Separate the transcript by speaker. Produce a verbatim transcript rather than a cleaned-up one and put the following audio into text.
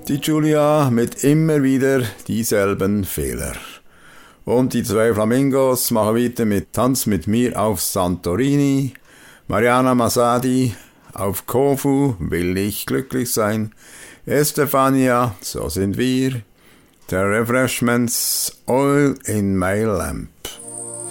Speaker 1: Die Julia mit immer wieder dieselben Fehler. Und die zwei Flamingos machen weiter mit Tanz mit mir auf Santorini. Mariana Masadi auf Kofu, will ich glücklich sein. Estefania, so sind wir. The Refreshments, Oil in my Lamp.